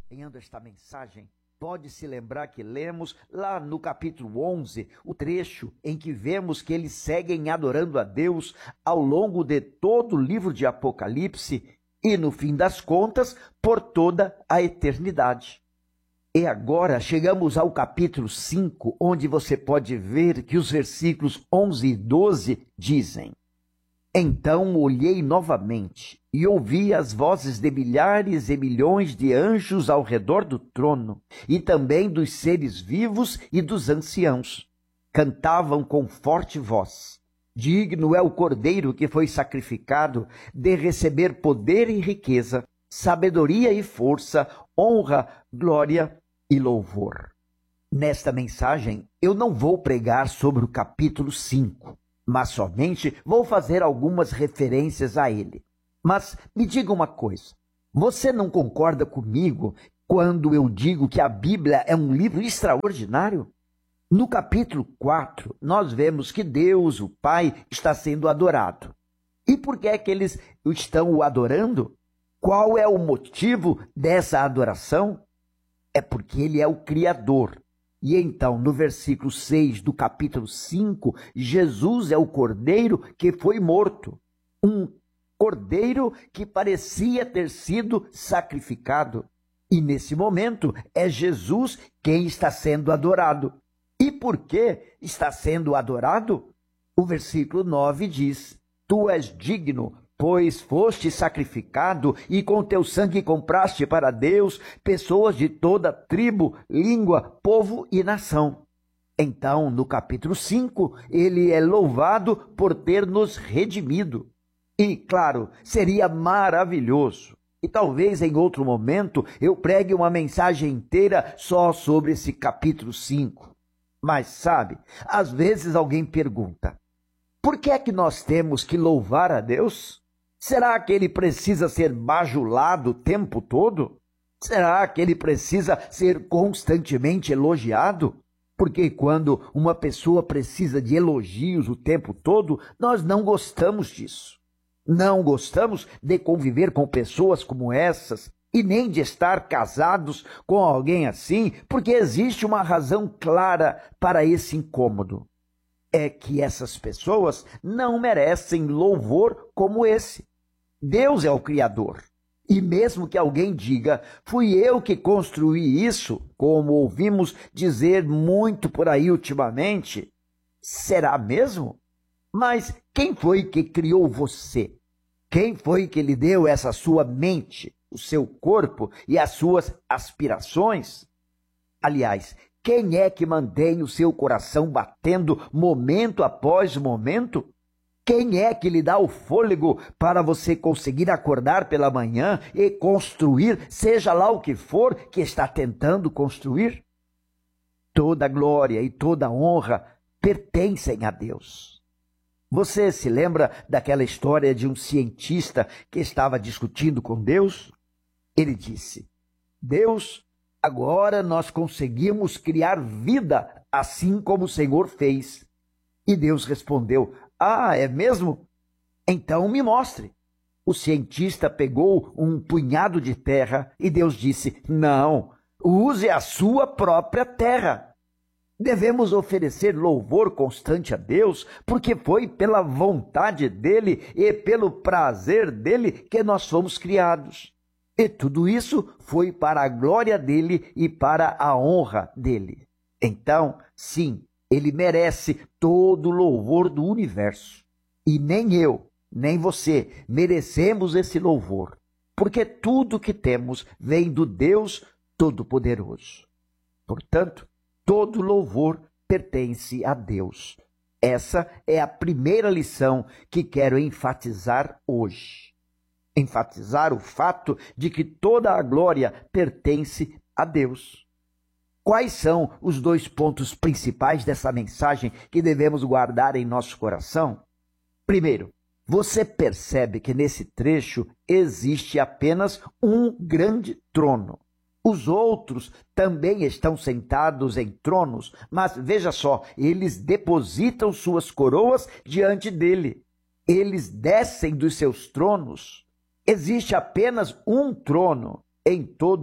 acompanhando esta mensagem, pode se lembrar que lemos lá no capítulo 11, o trecho em que vemos que eles seguem adorando a Deus ao longo de todo o livro de Apocalipse e, no fim das contas, por toda a eternidade. E agora chegamos ao capítulo 5, onde você pode ver que os versículos 11 e 12 dizem: Então olhei novamente e ouvi as vozes de milhares e milhões de anjos ao redor do trono, e também dos seres vivos e dos anciãos. Cantavam com forte voz: Digno é o Cordeiro que foi sacrificado de receber poder e riqueza, sabedoria e força, honra, glória e louvor. Nesta mensagem, eu não vou pregar sobre o capítulo 5, mas somente vou fazer algumas referências a ele. Mas me diga uma coisa, você não concorda comigo quando eu digo que a Bíblia é um livro extraordinário? No capítulo 4, nós vemos que Deus, o Pai, está sendo adorado. E por que é que eles estão o adorando? Qual é o motivo dessa adoração? É porque ele é o Criador. E então, no versículo 6 do capítulo 5, Jesus é o Cordeiro que foi morto. Um Cordeiro que parecia ter sido sacrificado. E nesse momento, é Jesus quem está sendo adorado. E por que está sendo adorado? O versículo 9 diz: Tu és digno, pois foste sacrificado e com teu sangue compraste para Deus pessoas de toda tribo, língua, povo e nação. Então, no capítulo 5, ele é louvado por ter nos redimido. E, claro, seria maravilhoso. E talvez em outro momento eu pregue uma mensagem inteira só sobre esse capítulo 5. Mas sabe, às vezes alguém pergunta: por que é que nós temos que louvar a Deus? Será que ele precisa ser bajulado o tempo todo? Será que ele precisa ser constantemente elogiado? Porque quando uma pessoa precisa de elogios o tempo todo, nós não gostamos disso. Não gostamos de conviver com pessoas como essas e nem de estar casados com alguém assim, porque existe uma razão clara para esse incômodo. É que essas pessoas não merecem louvor como esse. Deus é o Criador. E mesmo que alguém diga: fui eu que construí isso, como ouvimos dizer muito por aí ultimamente, será mesmo? Mas quem foi que criou você? Quem foi que lhe deu essa sua mente, o seu corpo e as suas aspirações? Aliás, quem é que mantém o seu coração batendo momento após momento? Quem é que lhe dá o fôlego para você conseguir acordar pela manhã e construir, seja lá o que for que está tentando construir? Toda glória e toda honra pertencem a Deus. Você se lembra daquela história de um cientista que estava discutindo com Deus? Ele disse: Deus, agora nós conseguimos criar vida assim como o Senhor fez. E Deus respondeu: Ah, é mesmo? Então me mostre. O cientista pegou um punhado de terra e Deus disse: Não, use a sua própria terra. Devemos oferecer louvor constante a Deus, porque foi pela vontade dele e pelo prazer dele que nós fomos criados. E tudo isso foi para a glória dele e para a honra dele. Então, sim, ele merece todo o louvor do universo. E nem eu, nem você merecemos esse louvor, porque tudo que temos vem do Deus Todo-Poderoso. Portanto, todo louvor pertence a Deus. Essa é a primeira lição que quero enfatizar hoje. Enfatizar o fato de que toda a glória pertence a Deus. Quais são os dois pontos principais dessa mensagem que devemos guardar em nosso coração? Primeiro, você percebe que nesse trecho existe apenas um grande trono. Os outros também estão sentados em tronos, mas veja só, eles depositam suas coroas diante dele. Eles descem dos seus tronos. Existe apenas um trono em todo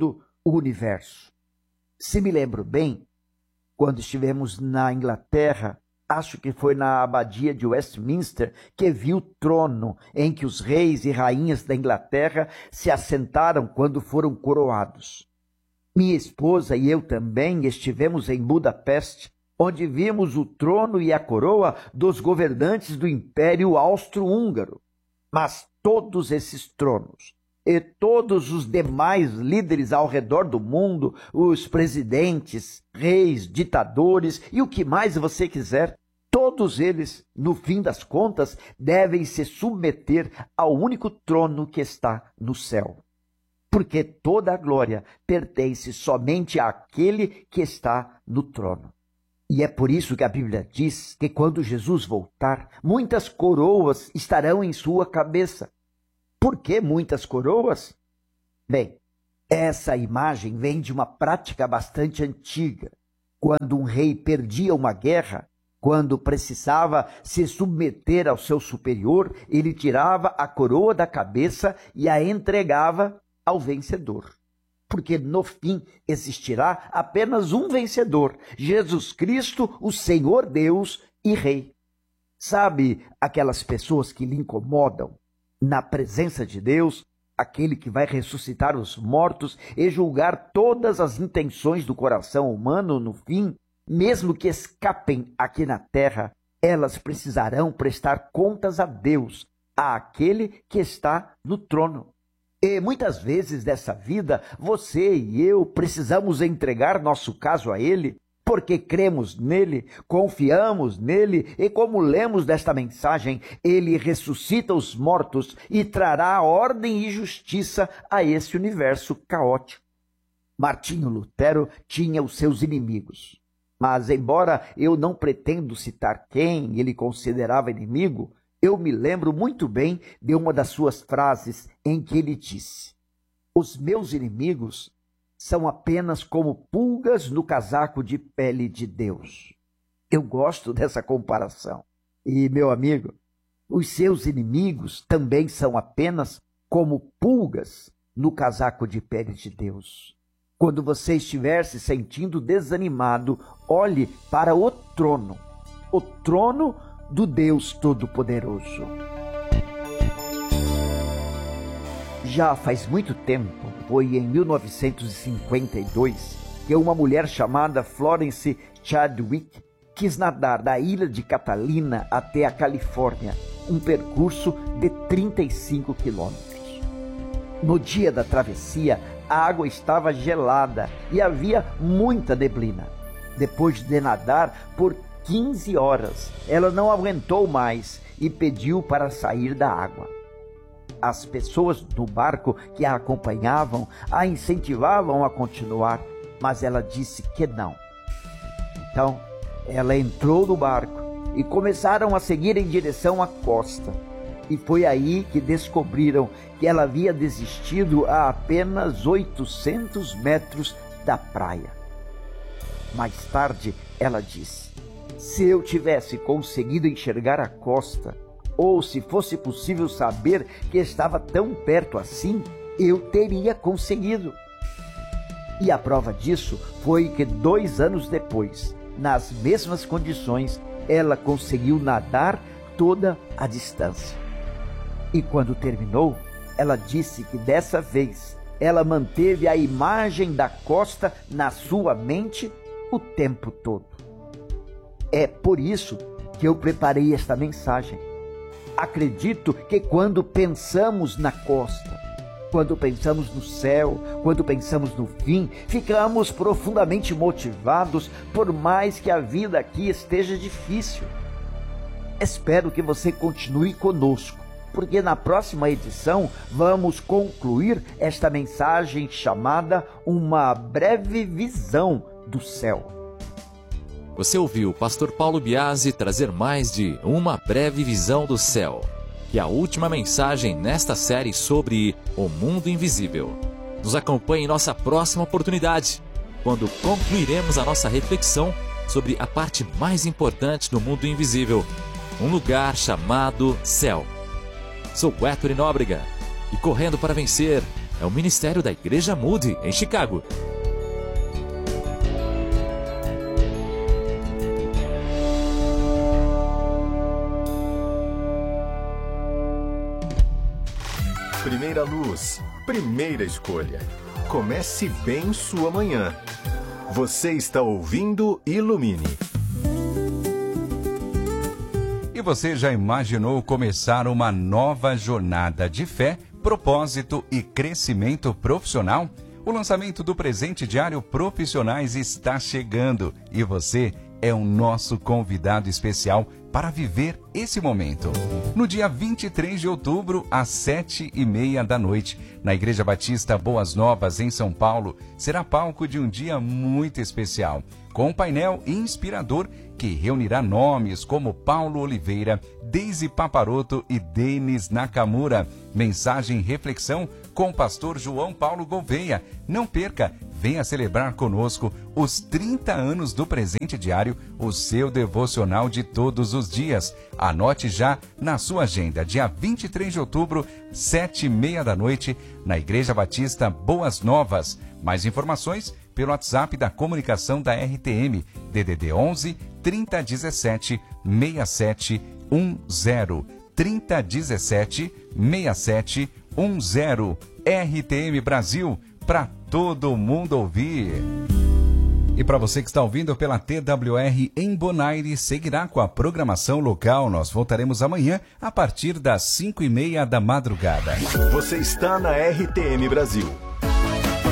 o universo. Se me lembro bem, quando estivemos na Inglaterra, acho que foi na abadia de Westminster, que vi o trono em que os reis e rainhas da Inglaterra se assentaram quando foram coroados. Minha esposa e eu também estivemos em Budapeste, onde vimos o trono e a coroa dos governantes do Império Austro-Húngaro. Mas todos esses tronos e todos os demais líderes ao redor do mundo, os presidentes, reis, ditadores e o que mais você quiser, todos eles, no fim das contas, devem se submeter ao único trono que está no céu. Porque toda a glória pertence somente àquele que está no trono. E é por isso que a Bíblia diz que quando Jesus voltar, muitas coroas estarão em sua cabeça. Por que muitas coroas? Bem, essa imagem vem de uma prática bastante antiga. Quando um rei perdia uma guerra, quando precisava se submeter ao seu superior, ele tirava a coroa da cabeça e a entregava ao vencedor. Porque no fim existirá apenas um vencedor, Jesus Cristo, o Senhor Deus e Rei. Sabe aquelas pessoas que lhe incomodam na presença de Deus, aquele que vai ressuscitar os mortos e julgar todas as intenções do coração humano no fim? Mesmo que escapem aqui na terra, elas precisarão prestar contas a Deus, àquele que está no trono. E muitas vezes dessa vida, você e eu precisamos entregar nosso caso a Ele, porque cremos nele, confiamos nele e, como lemos desta mensagem, Ele ressuscita os mortos e trará ordem e justiça a esse universo caótico. Martinho Lutero tinha os seus inimigos. Mas, embora eu não pretendo citar quem ele considerava inimigo, eu me lembro muito bem de uma das suas frases em que ele disse: "Os meus inimigos são apenas como pulgas no casaco de pele de Deus." Eu gosto dessa comparação. E, meu amigo, os seus inimigos também são apenas como pulgas no casaco de pele de Deus. Quando você estiver se sentindo desanimado, olhe para o trono do Deus Todo-Poderoso. Já faz muito tempo, foi em 1952, que uma mulher chamada Florence Chadwick quis nadar da ilha de Catalina até a Califórnia, um percurso de 35 quilômetros. No dia da travessia, a água estava gelada e havia muita neblina. Depois de nadar por 15 horas, ela não aguentou mais e pediu para sair da água. As pessoas do barco que a acompanhavam a incentivavam a continuar, mas ela disse que não. Então, ela entrou no barco e começaram a seguir em direção à costa. E foi aí que descobriram que ela havia desistido a apenas 800 metros da praia. Mais tarde, ela disse: "Se eu tivesse conseguido enxergar a costa, ou se fosse possível saber que estava tão perto assim, eu teria conseguido." E a prova disso foi que 2 anos depois, nas mesmas condições, ela conseguiu nadar toda a distância. E quando terminou, ela disse que dessa vez ela manteve a imagem da costa na sua mente o tempo todo. É por isso que eu preparei esta mensagem. Acredito que quando pensamos na costa, quando pensamos no céu, quando pensamos no fim, ficamos profundamente motivados, por mais que a vida aqui esteja difícil. Espero que você continue conosco, porque na próxima edição vamos concluir esta mensagem chamada Uma Breve Visão do Céu. Você ouviu o pastor Paulo Biasi trazer mais de Uma Breve Visão do Céu, que é a última mensagem nesta série sobre o mundo invisível. Nos acompanhe em nossa próxima oportunidade, quando concluiremos a nossa reflexão sobre a parte mais importante do mundo invisível, um lugar chamado céu. Sou Héctor Nóbrega e, correndo para vencer, é o ministério da Igreja Moody, em Chicago. Primeira luz, primeira escolha. Comece bem sua manhã. Você está ouvindo Ilumine. E você já imaginou começar uma nova jornada de fé, propósito e crescimento profissional? O lançamento do presente diário Profissionais está chegando e você é o nosso convidado especial para viver esse momento. No dia 23 de outubro, às 7h30 da noite, na Igreja Batista Boas Novas, em São Paulo, será palco de um dia muito especial, com um painel inspirador que reunirá nomes como Paulo Oliveira, Deise Paparoto e Denis Nakamura. Mensagem e reflexão com o pastor João Paulo Gouveia. Não perca, venha celebrar conosco os 30 anos do Presente Diário, o seu devocional de todos os dias. Anote já na sua agenda, dia 23 de outubro, 7h30 da noite, na Igreja Batista Boas Novas. Mais informações pelo WhatsApp da comunicação da RTM, DDD 11 3017 6710. 3017 6710. RTM Brasil, para todo mundo ouvir. E para você que está ouvindo pela TWR em Bonaire, seguirá com a programação local. Nós voltaremos amanhã a partir das 5h30 da madrugada. Você está na RTM Brasil.